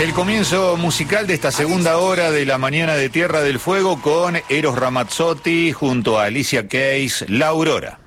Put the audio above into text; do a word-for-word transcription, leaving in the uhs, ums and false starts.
El comienzo musical de esta segunda hora de la mañana de Tierra del Fuego con Eros Ramazzotti junto a Alicia Keys, La Aurora.